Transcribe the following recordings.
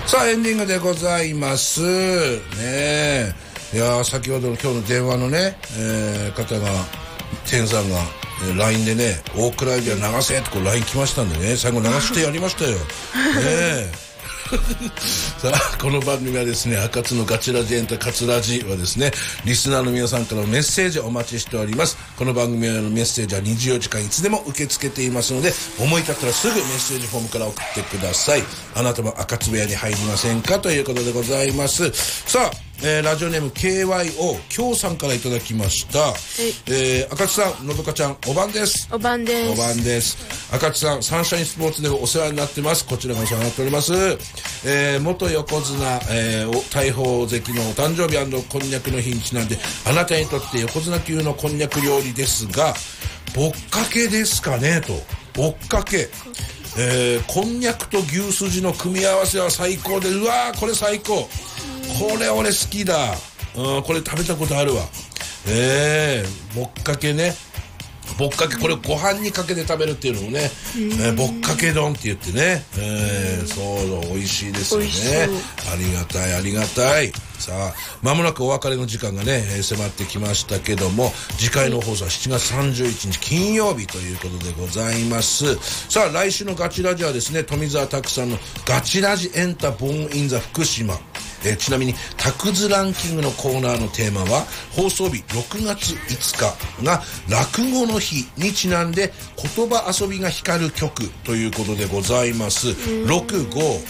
さあエンディングでございますね。いや先ほどの今日の電話のね、方が店員さんがLINE でね大倉エビは流せってこう LINE 来ましたんでね、最後流してやりましたよねさあこの番組はですね、赤津のガチラジエンタカツラジはですね、リスナーの皆さんからのメッセージをお待ちしております。この番組へのメッセージは24時間いつでも受け付けていますので、思い立ったらすぐメッセージフォームから送ってください。あなたも赤津部屋に入りませんかということでございます。さあラジオネーム KYO 京さんからいただきました。赤津さん、のどかちゃん、おばんです。 おばんです。 おばんです。赤津さん、サンシャインスポーツでお世話になってます。こちらがお世話になっております。元横綱、大鵬関のお誕生日&こんにゃくの日にちなんで、あなたにとって横綱級のこんにゃく料理ですが、ぼっかけですかねと。ぼっかけ。こんにゃくと牛すじの組み合わせは最高で、うわーこれ最高、これ俺好きだ、これ食べたことあるわ。ぼっかけね、ぼっかけ、これご飯にかけて食べるっていうのもね、ぼっかけ丼って言ってね、そう美味しいですよね。ありがたいありがたい。さあ間もなくお別れの時間がね、迫ってきましたけども、次回の放送は7月31日金曜日ということでございます。さあ来週のガチラジはですね、富澤拓さんのガチラジエンタボーンインザ福島、ちなみにタクズランキングのコーナーのテーマは、放送日6月5日が落語の日にちなんで言葉遊びが光る曲ということでございます。落語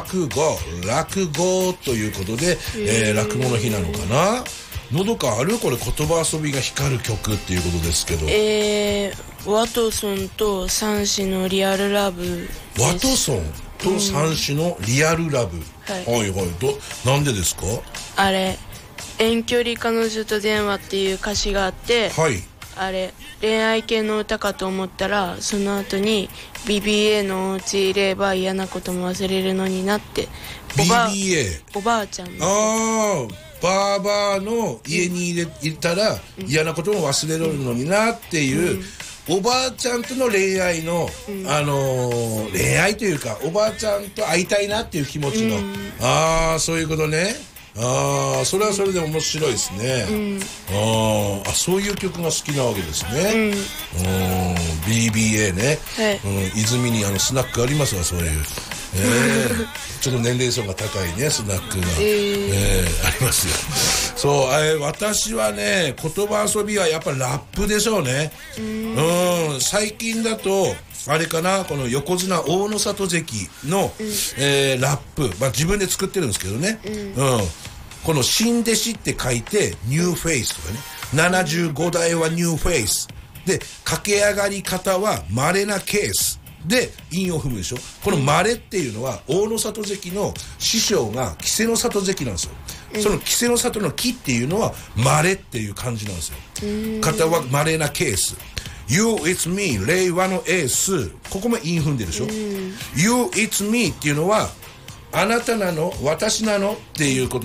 ということで、落語の日なのかな。のどかある？これ言葉遊びが光る曲っていうことですけど、 ワトソンと三子のリアルラブ。 ワトソンと三子のリアルラブ、はいはい、なんでですか？あれ遠距離彼女と電話っていう歌詞があって、 はい、 あれ恋愛系の歌かと思ったら、その後に BBA のお家いれば嫌なことも忘れるのになって、 BBA おばあちゃんのバーバーの家にいたら嫌なことも忘れるのになっていう、おばあちゃんとの恋愛の、恋愛というか、おばあちゃんと会いたいなっていう気持ちの、そういうことね。それはそれで面白いですね。そういう曲が好きなわけですね。BBA ね、泉にスナックありますわ、そういう。ちょっと年齢層が高いねスナックが、ありますよ。そう、私はね、言葉遊びはやっぱラップでしょうね。最近だとあれかな、この横綱大野里関の、ラップ、自分で作ってるんですけどね、この新弟子って書いてニューフェイスとかね、75代はニューフェイスで、駆け上がり方は稀なケースで韻を踏むでしょ。この稀っていうのは大野里関の師匠が稀勢の里関なんですよ。その稀勢の里の木っていうのは稀っていう感じなんですよ。方は稀なケース。You, it's me 令和のエース、ここも韻踏んでるでしょ。You, it's me っていうのはあなたなの私なのっていうこと